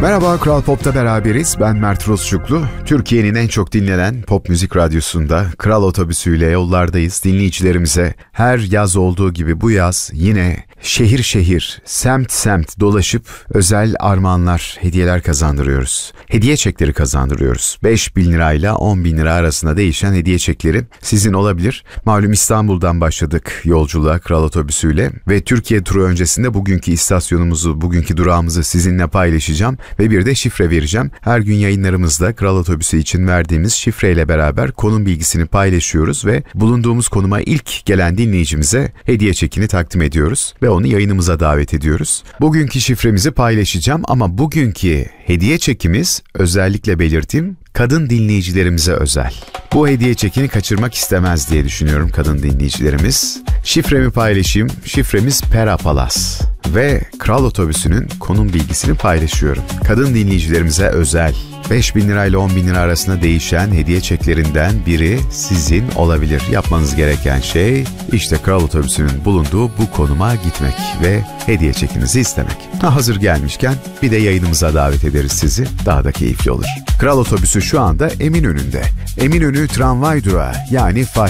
Merhaba, Kral Pop'ta beraberiz. Ben Mert Rusçuklu. Türkiye'nin en çok dinlenen pop müzik radyosunda Kral Otobüsü'yle yollardayız. Dinleyicilerimize her yaz olduğu gibi bu yaz yine şehir şehir, semt semt dolaşıp özel armağanlar, hediyeler kazandırıyoruz. Hediye çekleri kazandırıyoruz. 5.000 lirayla 10.000 lira arasında değişen hediye çekleri sizin olabilir. Malum İstanbul'dan başladık yolculuğa Kral Otobüsü'yle ve Türkiye turu öncesinde bugünkü istasyonumuzu, bugünkü durağımızı sizinle paylaşacağım ve bir de şifre vereceğim. Her gün yayınlarımızda Kral Otobüsü için verdiğimiz şifreyle beraber konum bilgisini paylaşıyoruz ve bulunduğumuz konuma ilk gelen dinleyicimize hediye çekini takdim ediyoruz ve onu yayınımıza davet ediyoruz. Bugünkü şifremizi paylaşacağım ama bugünkü hediye çekimiz, özellikle belirteyim, kadın dinleyicilerimize özel. Bu hediye çekini kaçırmak istemez diye düşünüyorum kadın dinleyicilerimiz. Şifremi paylaşayım. Şifremiz Perapalas ve Kral Otobüsü'nün konum bilgisini paylaşıyorum. Kadın dinleyicilerimize özel 5.000 lirayla 10.000 lira arasında değişen hediye çeklerinden biri sizin olabilir. Yapmanız gereken şey işte Kral Otobüsü'nün bulunduğu bu konuma gitmek ve hediye çekinizi istemek. Hazır gelmişken bir de yayınımıza davet ederiz sizi. Daha da keyifli olur. Kral Otobüsü şu anda Eminönü'nde. Eminönü tramvay durağı yani Fatih